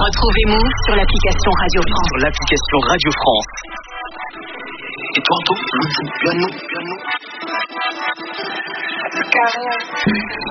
Retrouvez Move sur l'application Radio France. Sur l'application Radio France. Eduardo, piano.